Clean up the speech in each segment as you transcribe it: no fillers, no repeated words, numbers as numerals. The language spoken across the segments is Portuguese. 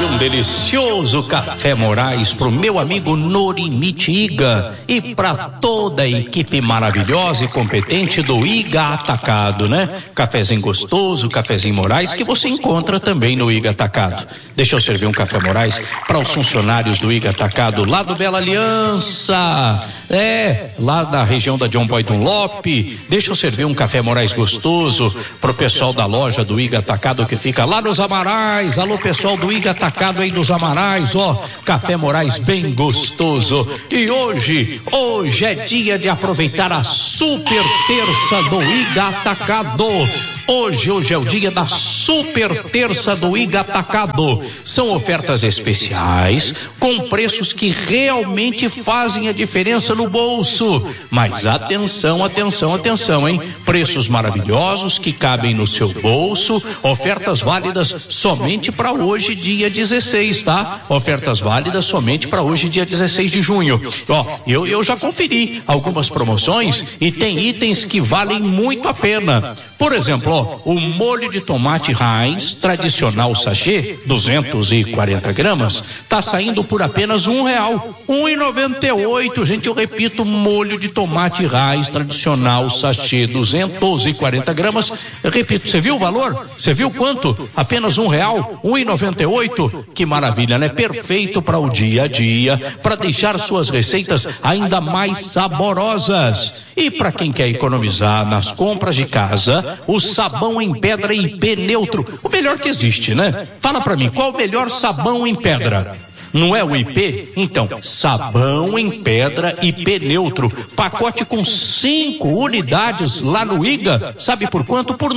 servir um delicioso café Moraes pro meu amigo Norimite Iga e para toda a equipe maravilhosa e competente do Iga Atacado, né? Cafezinho gostoso, cafezinho Moraes, que você encontra também no Iga Atacado. Deixa eu servir um café Moraes para os funcionários do Iga Atacado lá do Bela Aliança, lá da região da John Boy Dunlop. Deixa eu servir um café Moraes gostoso pro pessoal da loja do Iga Atacado que fica lá nos Amarais. Alô, pessoal do Iga Atacado aí dos Amarais, café Moraes bem gostoso. E hoje é dia de aproveitar a super terça do Iga Atacado. Hoje é o dia da super terça do Iga Atacado. São ofertas especiais com preços que realmente fazem a diferença no bolso. Mas atenção, hein? Preços maravilhosos que cabem no seu bolso. Ofertas válidas somente para hoje, dia 16, tá? Ofertas válidas somente para hoje, dia 16 de junho. Eu já conferi algumas promoções e tem itens que valem muito a pena. Por exemplo, o molho de tomate Heinz tradicional sachê, 240 gramas, tá saindo por apenas R$1, R$1,98. Gente, eu repito, molho de tomate Heinz tradicional sachê, 240 gramas. Eu repito, você viu o valor? Você viu quanto? Apenas R$1, R$1,98. Que maravilha, né? Perfeito para o dia a dia, para deixar suas receitas ainda mais saborosas. E para quem quer economizar nas compras de casa, o sabão em pedra IP Neutro, o melhor que existe, né? Fala para mim, qual o melhor sabão em pedra? Não é o IP? Então, sabão em pedra IP Neutro, pacote com 5 unidades lá no Iga, sabe por quanto? Por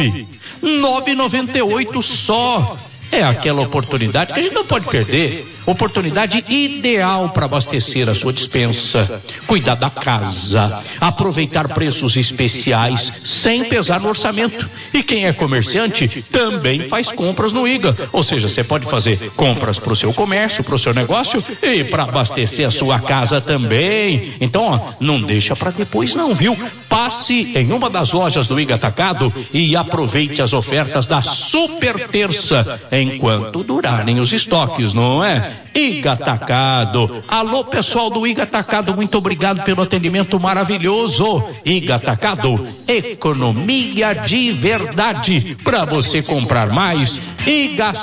R$9,98 só. É aquela oportunidade que a gente não pode perder. Oportunidade ideal para abastecer a sua despensa, cuidar da casa, aproveitar preços especiais sem pesar no orçamento. E quem é comerciante também faz compras no Iga. Ou seja, você pode fazer compras para o seu comércio, para o seu negócio e para abastecer a sua casa também. Então, não deixa para depois não, viu? Passe em uma das lojas do Iga Atacado e aproveite as ofertas da super terça enquanto durarem os estoques, não é? Iga Atacado. Alô, pessoal do Iga Atacado, muito obrigado pelo atendimento maravilhoso. Iga Atacado, economia de verdade. Para você comprar mais e gastar